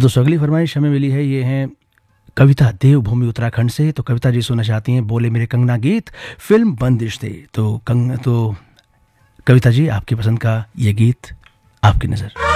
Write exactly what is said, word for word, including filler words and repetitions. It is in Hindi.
दोस्तों अगली फरमाइश हमें मिली है, ये है कविता देवभूमि उत्तराखंड से। तो कविता जी सुनना चाहती हैं बोले मेरे कंगना गीत, फिल्म बंदिश थे। तो कंग तो कविता जी आपकी पसंद का ये गीत आपकी नज़र।